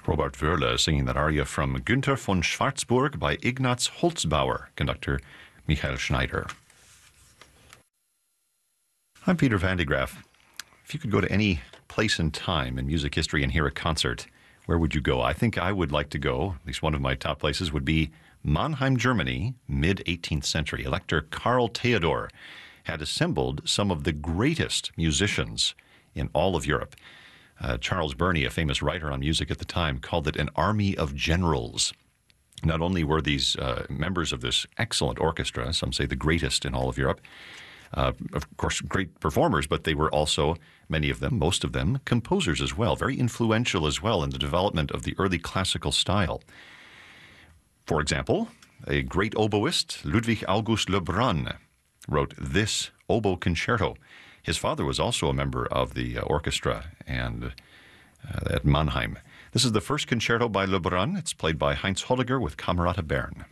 Robert Wöhrle singing that aria from Günther von Schwarzburg by Ignaz Holzbauer, conductor Michael Schneider. I'm Peter Van de Graaff. If you could go to any place and time in music history and hear a concert, where would you go? I think I would like to go, at least one of my top places would be Mannheim, Germany, mid-18th century. Elector Karl Theodor had assembled some of the greatest musicians in all of Europe. Charles Burney, a famous writer on music at the time, called it an army of generals. Not only were these members of this excellent orchestra, some say the greatest in all of Europe, of course, great performers, but they were also, many of them, most of them, composers as well, very influential as well in the development of the early classical style. For example, a great oboist, Ludwig August Lebrun, wrote this oboe concerto. His father was also a member of the orchestra and at Mannheim. This is the first concerto by Lebrun. It's played by Heinz Holliger with Camerata Bern.